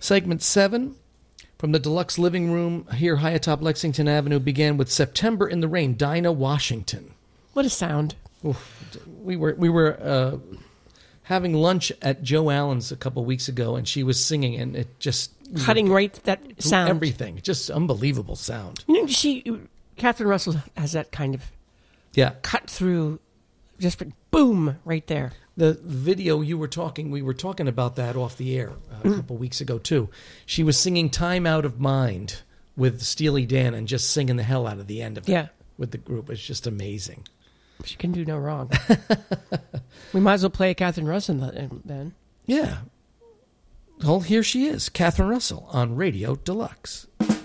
Segment 7 from the Deluxe Living Room here high atop Lexington Avenue began with September in the Rain, Dinah Washington. What a sound. Oof. We were having lunch at Joe Allen's a couple weeks ago, and she was singing, and it just... Cutting right that sound. Everything. Just unbelievable sound. Catherine Russell has that kind of cut through, just boom, right there. The video we were talking about that off the air a couple weeks ago, too. She was singing Time Out of Mind with Steely Dan and just singing the hell out of the end of it with the group. It's just amazing. She can do no wrong. We might as well play Catherine Russell then. Yeah. Well, here she is, Catherine Russell on Radio Deluxe.